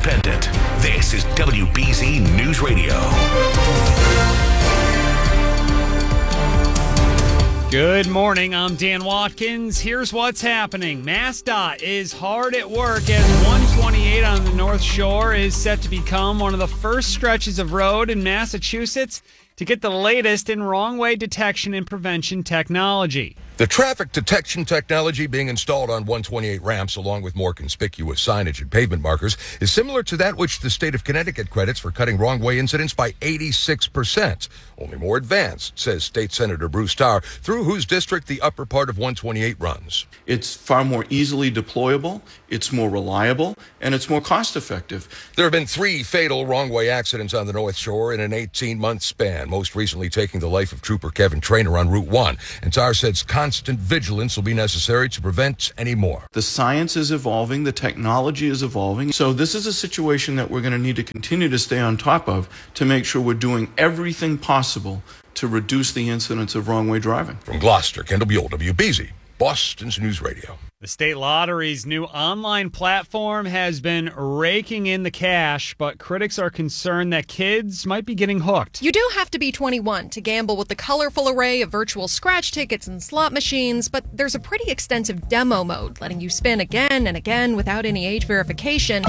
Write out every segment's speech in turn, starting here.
independent. This is WBZ News Radio. Good morning, I'm Dan Watkins. Here's what's happening. MassDOT is hard at work as 128 on the North Shore is set to become one of the first stretches of road in Massachusetts to get the latest in wrong-way detection and prevention technology. The traffic detection technology being installed on 128 ramps, along with more conspicuous signage and pavement markers, is similar to that which the state of Connecticut credits for cutting wrong-way incidents by 86%. Only more advanced, says State Senator Bruce Starr, through whose district the upper part of 128 runs. It's far more easily deployable, it's more reliable, and it's more cost-effective. There have been 3 fatal wrong-way accidents on the North Shore in an 18-month span, most recently taking the life of Trooper Kevin Traynor on Route 1. And Starr says constant vigilance will be necessary to prevent any more. The science is evolving, the technology is evolving, so this is a situation that we're going to need to continue to stay on top of to make sure we're doing everything possible to reduce the incidence of wrong-way driving. From Gloucester, Kendall Buell, WBZ, Boston's News Radio. The state lottery's new online platform has been raking in the cash, but critics are concerned that kids might be getting hooked. You do have to be 21 to gamble with the colorful array of virtual scratch tickets and slot machines, but there's a pretty extensive demo mode letting you spin again and again without any age verification.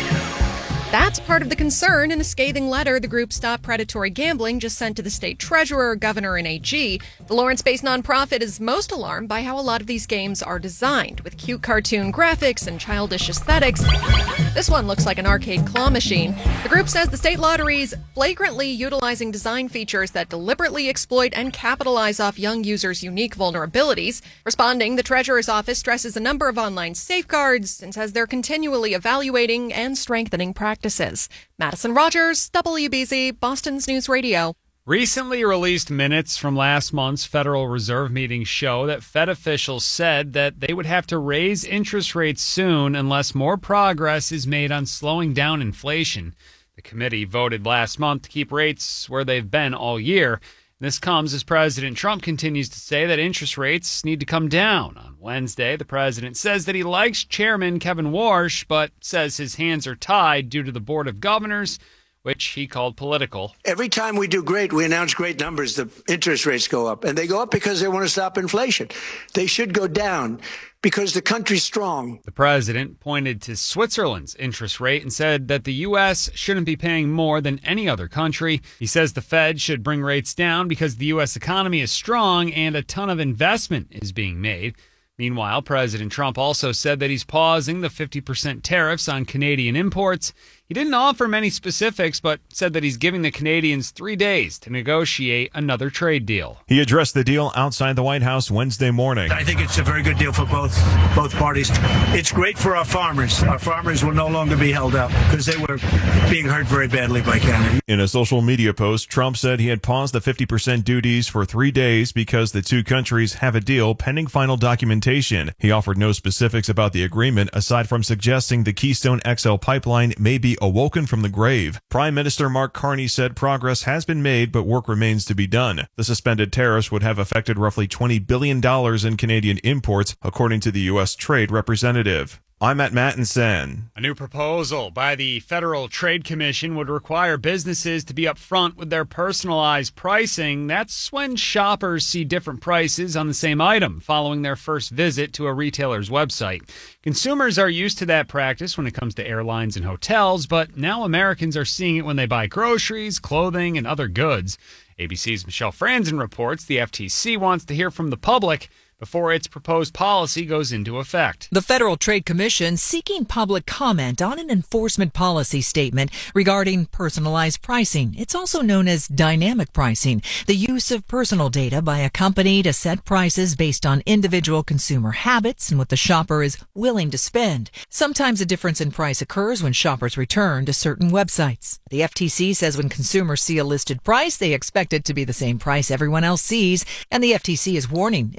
That's part of the concern in a scathing letter the group Stop Predatory Gambling just sent to the state treasurer, governor, and AG. The Lawrence-based nonprofit is most alarmed by how a lot of these games are designed, with cute cartoon graphics and childish aesthetics. This one looks like an arcade claw machine. The group says the state lottery is flagrantly utilizing design features that deliberately exploit and capitalize off young users' unique vulnerabilities. Responding, the treasurer's office stresses a number of online safeguards and says they're continually evaluating and strengthening practices. Madison Rogers, WBZ, Boston's News Radio. Recently released minutes from last month's Federal Reserve meeting show that Fed officials said that they would have to raise interest rates soon unless more progress is made on slowing down inflation. The committee voted last month to keep rates where they've been all year. This comes as President Trump continues to say that interest rates need to come down. On Wednesday, the president says that he likes Chairman Kevin Warsh, but says his hands are tied due to the Board of Governors, which he called political. Every time we do great, we announce great numbers, the interest rates go up. And they go up because they want to stop inflation. They should go down because the country's strong. The president pointed to Switzerland's interest rate and said that the U.S. shouldn't be paying more than any other country. He says the Fed should bring rates down because the U.S. economy is strong and a ton of investment is being made. Meanwhile, President Trump also said that he's pausing the 50% tariffs on Canadian imports. He didn't offer many specifics, but said that he's giving the Canadians 3 days to negotiate another trade deal. He addressed the deal outside the White House Wednesday morning. I think it's a very good deal for both parties. It's great for our farmers. Our farmers will no longer be held up because they were being hurt very badly by Canada. In a social media post, Trump said he had paused the 50% duties for 3 days because the two countries have a deal pending final documentation. He offered no specifics about the agreement aside from suggesting the Keystone XL pipeline may be awoken from the grave. Prime Minister Mark Carney said progress has been made, but work remains to be done. The suspended tariffs would have affected roughly $20 billion in Canadian imports, according to the U.S. Trade Representative. I'm at Mattinson. A new proposal by the Federal Trade Commission would require businesses to be upfront with their personalized pricing. That's when shoppers see different prices on the same item following their first visit to a retailer's website. Consumers are used to that practice when it comes to airlines and hotels, but now Americans are seeing it when they buy groceries, clothing, and other goods. ABC's Michelle Franzen reports the FTC wants to hear from the public before its proposed policy goes into effect. The Federal Trade Commission seeking public comment on an enforcement policy statement regarding personalized pricing. It's also known as dynamic pricing, the use of personal data by a company to set prices based on individual consumer habits and what the shopper is willing to spend. Sometimes a difference in price occurs when shoppers return to certain websites. The FTC says when consumers see a listed price, they expect it to be the same price everyone else sees, and the FTC is warning it will uphold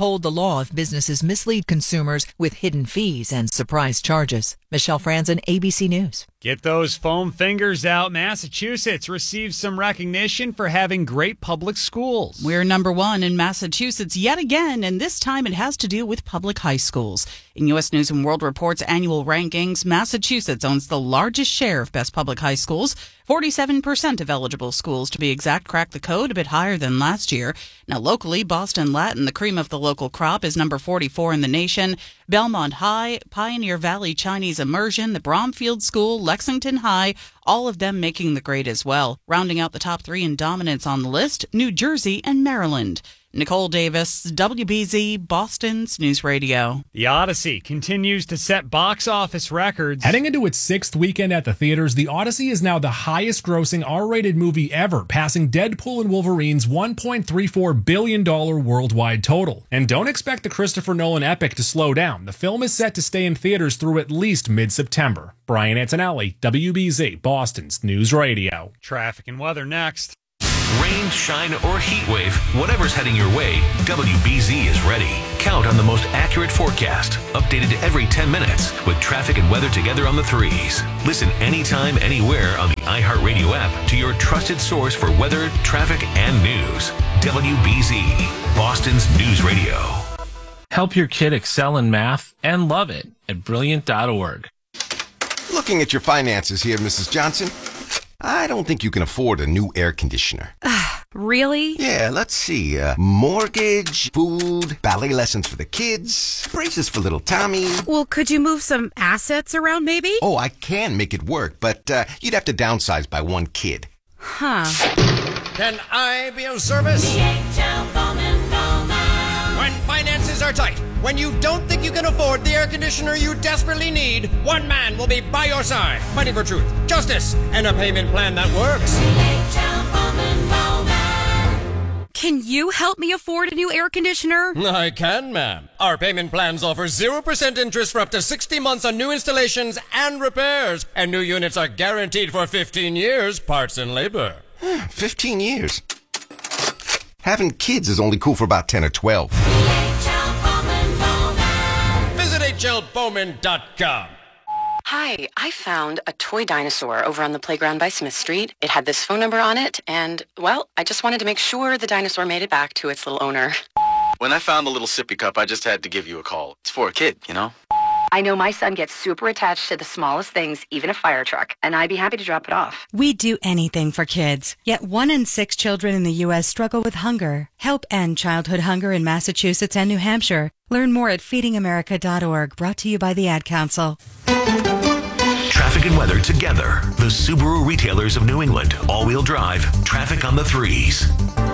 uphold the law if businesses mislead consumers with hidden fees and surprise charges. Michelle Franzen, ABC News. Get those foam fingers out. Massachusetts receives some recognition for having great public schools. We're number one in Massachusetts yet again, and this time it has to do with public high schools. In U.S. News & World Report's annual rankings, Massachusetts owns the largest share of best public high schools. 47% of eligible schools, to be exact, cracked the code, a bit higher than last year. Now, locally, Boston Latin, the cream of the local crop, is number 44 in the nation. Belmont High, Pioneer Valley Chinese Immersion, the Bromfield School, Lexington High, all of them making the grade as well. Rounding out the top three in dominance on the list, New Jersey and Maryland. Nicole Davis, WBZ, Boston's News Radio. The Odyssey continues to set box office records. Heading into its sixth weekend at the theaters, The Odyssey is now the highest-grossing R-rated movie ever, passing Deadpool and Wolverine's $1.34 billion worldwide total. And don't expect the Christopher Nolan epic to slow down. The film is set to stay in theaters through at least mid-September. Brian Antonelli, WBZ, Boston's News Radio. Traffic and weather next. Rain, shine, or heat wave, whatever's heading your way, WBZ is ready. Count on the most accurate forecast, updated every 10 minutes, with traffic and weather together on the threes. Listen anytime, anywhere on the iHeartRadio app to your trusted source for weather, traffic, and news. WBZ, Boston's News Radio. Help your kid excel in math and love it at Brilliant.org. Looking at your finances here, Mrs. Johnson. I don't think you can afford a new air conditioner. Really? Yeah, let's see. Mortgage, food, ballet lessons for the kids, braces for little Tommy. Well, could you move some assets around, maybe? Oh, I can make it work, but you'd have to downsize by one kid. Huh. Can I be of service? When finances are tight, when you don't think you can afford the air conditioner you desperately need, one man will be by your side, fighting for truth, justice, and a payment plan that works. Can you help me afford a new air conditioner? I can, ma'am. Our payment plans offer 0% interest for up to 60 months on new installations and repairs, and new units are guaranteed for 15 years, parts and labor. 15 years? Having kids is only cool for about 10 or 12. Visit hlbowman.com. Hi, I found a toy dinosaur over on the playground by Smith Street. It had this phone number on it, and, well, I just wanted to make sure the dinosaur made it back to its little owner. When I found the little sippy cup, I just had to give you a call. It's for a kid, you know? I know my son gets super attached to the smallest things, even a fire truck, and I'd be happy to drop it off. We do anything for kids, yet 1 in 6 children in the U.S. struggle with hunger. Help end childhood hunger in Massachusetts and New Hampshire. Learn more at feedingamerica.org, brought to you by the Ad Council. Traffic and weather together. The Subaru retailers of New England. All-wheel drive. Traffic on the threes.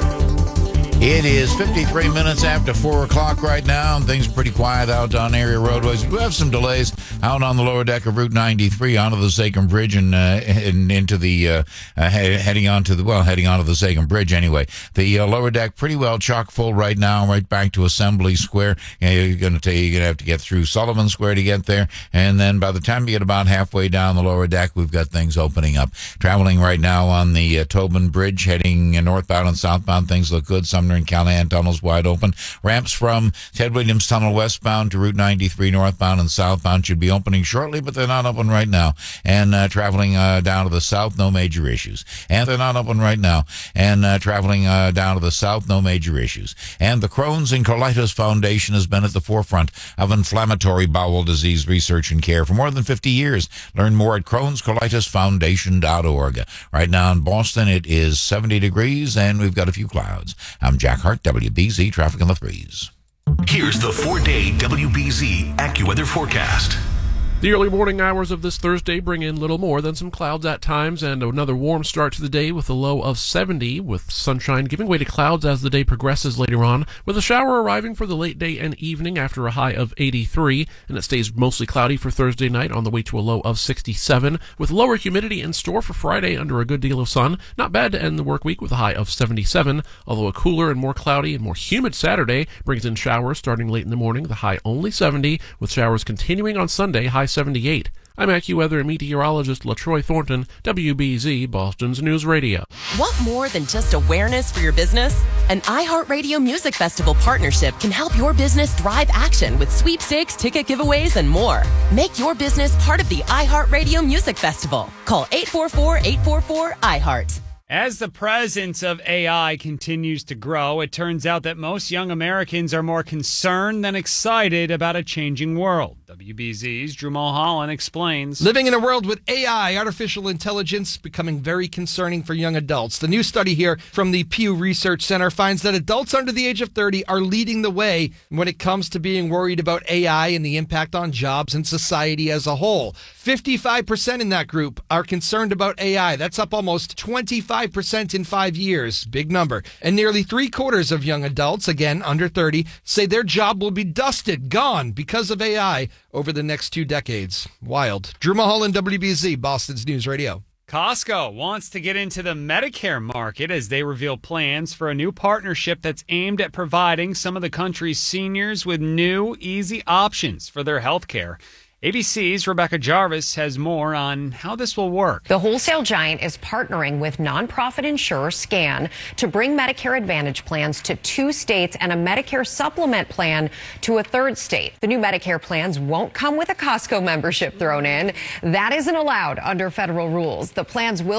It is 53 minutes after 4 o'clock right now, and things are pretty quiet out on area roadways. We have some delays out on the lower deck of Route 93 onto the Sachem Bridge and into the heading onto the Sachem Bridge anyway. The lower deck pretty well chock full right now, right back to Assembly Square. You're going to have to get through Sullivan Square to get there, and then by the time you get about halfway down the lower deck, we've got things opening up. Traveling right now on the Tobin Bridge, heading northbound and southbound, things look good. Sumner and Callahan tunnels wide open. Ramps from Ted Williams Tunnel westbound to Route 93 northbound and southbound should be opening shortly, but they're not open right now. And traveling down to the south, no major issues. And they're not open right now. And traveling down to the south, no major issues. And the Crohn's and Colitis Foundation has been at the forefront of inflammatory bowel disease research and care for more than 50 years. Learn more at Crohn'sColitisFoundation.org. Right now in Boston, it is 70 degrees, and we've got a few clouds. I'm Jack Hart, WBZ Traffic on the Threes. Here's the 4-day WBZ AccuWeather forecast. The early morning hours of this Thursday bring in little more than some clouds at times and another warm start to the day with a low of 70, with sunshine giving way to clouds as the day progresses later on, with a shower arriving for the late day and evening after a high of 83, and it stays mostly cloudy for Thursday night on the way to a low of 67, with lower humidity in store for Friday under a good deal of sun. Not bad to end the work week with a high of 77, although a cooler and more cloudy and more humid Saturday brings in showers starting late in the morning, the high only 70, with showers continuing on Sunday, high 78. I'm AccuWeather meteorologist LaTroy Thornton, WBZ, Boston's News Radio. Want more than just awareness for your business? An iHeartRadio Music Festival partnership can help your business drive action with sweepstakes, ticket giveaways, and more. Make your business part of the iHeartRadio Music Festival. Call 844-844-iHeart. As the presence of AI continues to grow, it turns out that most young Americans are more concerned than excited about a changing world. WBZ's Drew Mulholland explains. Living in a world with AI, artificial intelligence, becoming very concerning for young adults. The new study here from the Pew Research Center finds that adults under the age of 30 are leading the way when it comes to being worried about AI and the impact on jobs and society as a whole. 55% in that group are concerned about AI. That's up almost 25% in 5 years. Big number. And nearly 3/4 of young adults, again under 30, say their job will be dusted, gone because of AI over the next 2 decades. Wild. Drew Mulholland, WBZ, Boston's News Radio. Costco wants to get into the Medicare market as they reveal plans for a new partnership that's aimed at providing some of the country's seniors with new, easy options for their health care. ABC's Rebecca Jarvis has more on how this will work. The wholesale giant is partnering with nonprofit insurer SCAN to bring Medicare Advantage plans to 2 states and a Medicare supplement plan to a 3rd state. The new Medicare plans won't come with a Costco membership thrown in. That isn't allowed under federal rules. The plans will